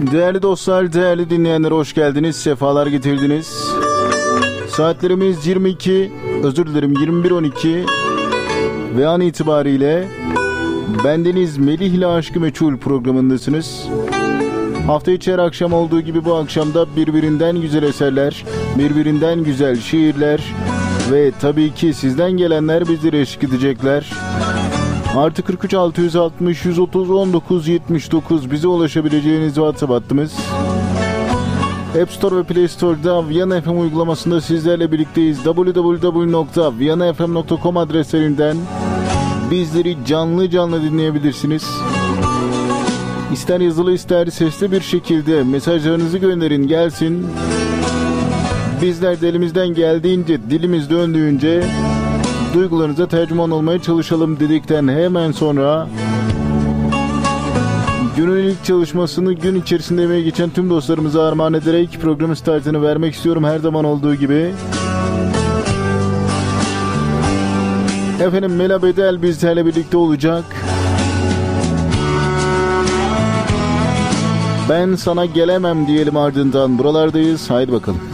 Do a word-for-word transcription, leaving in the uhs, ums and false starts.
Değerli dostlar, değerli dinleyenler, hoş geldiniz, sefalar getirdiniz. Saatlerimiz yirmi iki, özür dilerim yirmi bir on iki ve an itibariyle bendeniz Melih ile Aşk-ı Meçhul programındasınız. Hafta içi her akşam olduğu gibi bu akşamda birbirinden güzel eserler, birbirinden güzel şiirler ve tabii ki sizden gelenler bizlere eşlik edecekler. Artı kırk üç altı yüz altmış yüz otuz on dokuz yetmiş dokuz bize ulaşabileceğiniz WhatsApp hattımız. App Store ve Play Store'da Viyana F M uygulamasında sizlerle birlikteyiz. double-u double-u double-u nokta viyana f m nokta com adreslerinden bizleri canlı canlı dinleyebilirsiniz. İster yazılı ister sesli bir şekilde mesajlarınızı gönderin, gelsin. Bizler de elimizden geldiğince, dilimiz döndüğünce duygularınıza tercüman olmaya çalışalım dedikten hemen sonra günün ilk çalışmasını gün içerisinde emeğe geçen tüm dostlarımıza armağan ederek programın startını vermek istiyorum her zaman olduğu gibi. Efendim, Mela Bedel bizlerle birlikte olacak. Ben sana gelemem diyelim, ardından buralardayız. Haydi bakalım.